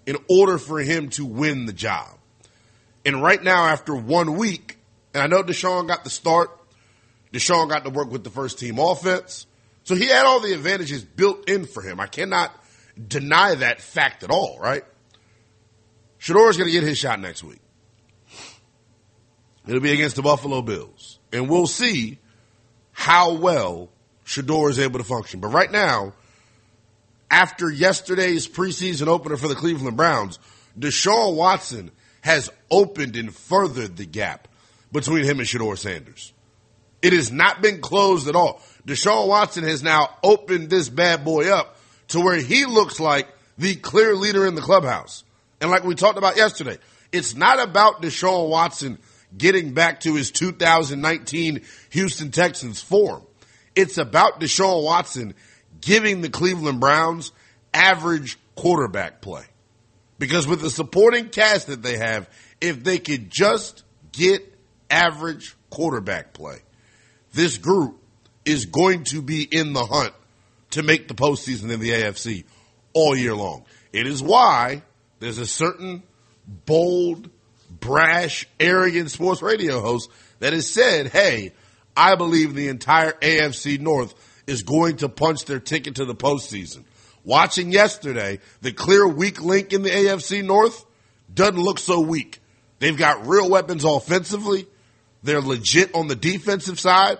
in order for him to win the job. And right now, after 1 week, and I know Deshaun got the start, Deshaun got to work with the first team offense, so he had all the advantages built in for him. I cannot deny that fact at all, right? Shedeur's going to get his shot next week. It'll be against the Buffalo Bills. And we'll see how well Shedeur is able to function. But right now, after yesterday's preseason opener for the Cleveland Browns, Deshaun Watson has opened and furthered the gap between him and Shedeur Sanders. It has not been closed at all. Deshaun Watson has now opened this bad boy up to where he looks like the clear leader in the clubhouse. And like we talked about yesterday, it's not about Deshaun Watson getting back to his 2019 Houston Texans form. It's about Deshaun Watson giving the Cleveland Browns average quarterback play. Because with the supporting cast that they have, if they could just get average quarterback play, this group is going to be in the hunt to make the postseason in the AFC all year long. It is why there's a certain bold, brash, arrogant sports radio host that has said, hey, I believe the entire AFC North is going to punch their ticket to the postseason. Watching yesterday, the clear weak link in the AFC North doesn't look so weak. They've got real weapons offensively. They're legit on the defensive side.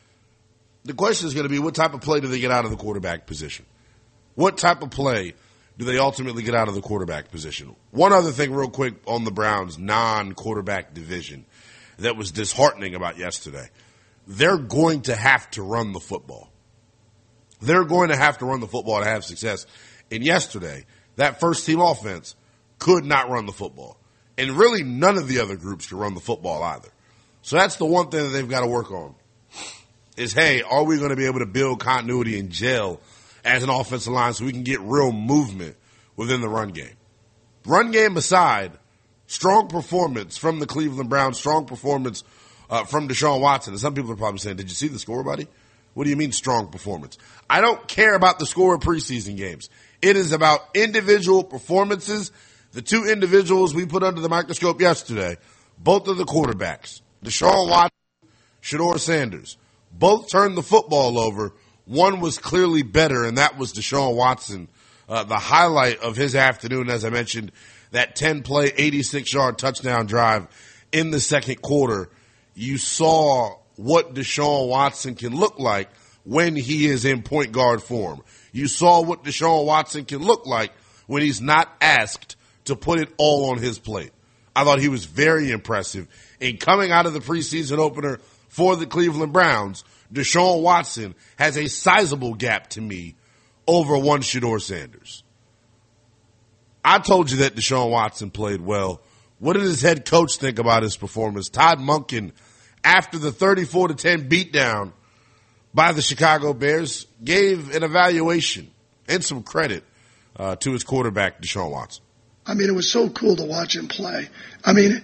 The question is going to be, what type of play do they get out of the quarterback position? What type of play do they ultimately get out of the quarterback position? One other thing real quick on the Browns' non-quarterback division that was disheartening about yesterday. They're going to have to run the football. They're going to have to run the football to have success. And yesterday, that first-team offense could not run the football. And really none of the other groups could run the football either. So that's the one thing that they've got to work on is, hey, are we going to be able to build continuity and gel as an offensive line so we can get real movement within the run game? Run game aside, strong performance from the Cleveland Browns, strong performance from Deshaun Watson. And some people are probably saying, did you see the score, buddy? What do you mean strong performance? I don't care about the score of preseason games. It is about individual performances. The two individuals we put under the microscope yesterday, both of the quarterbacks, Deshaun Watson, Shedeur Sanders, both turned the football over. One was clearly better, and that was Deshaun Watson. The highlight of his afternoon, as I mentioned, that 10-play, 86-yard touchdown drive in the second quarter. You saw what Deshaun Watson can look like when he is in point guard form. You saw what Deshaun Watson can look like when he's not asked to put it all on his plate. I thought he was very impressive. And coming out of the preseason opener for the Cleveland Browns, Deshaun Watson has a sizable gap to me over one Shedeur Sanders. I told you that Deshaun Watson played well. What did his head coach think about his performance? Todd Monken, after the 34-10 beatdown by the Chicago Bears, gave an evaluation and some credit to his quarterback, Deshaun Watson. I mean, it was so cool to watch him play. I mean,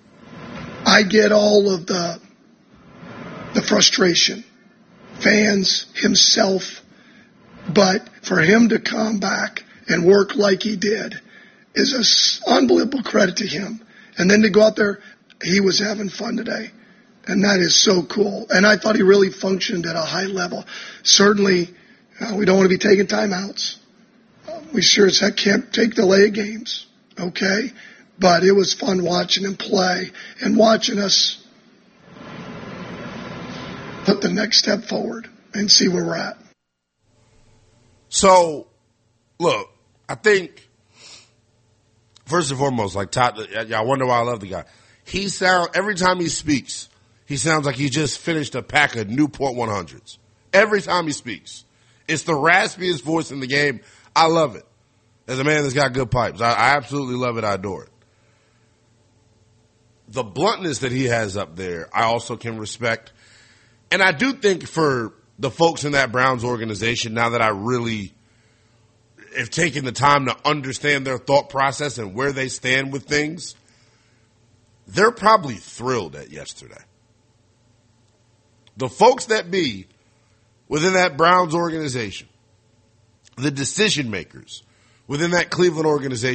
I get all of the frustration, fans, himself, but for him to come back and work like he did is an unbelievable credit to him. And then to go out there, he was having fun today. And that is so cool. And I thought he really functioned at a high level. Certainly, we don't want to be taking timeouts. We sure as heck can't take delay games, okay? But it was fun watching him play and watching us put the next step forward and see where we're at. So, look, I think, first and foremost, like Todd, y'all wonder why I love the guy. Every time he speaks, he sounds like he just finished a pack of Newport 100s. Every time he speaks. It's the raspiest voice in the game. I love it. As a man that's got good pipes, I absolutely love it. I adore it. The bluntness that he has up there, I also can respect. And I do think for the folks in that Browns organization, now that I really have taken the time to understand their thought process and where they stand with things, they're probably thrilled at yesterday. The folks that be within that Browns organization, the decision makers within that Cleveland organization,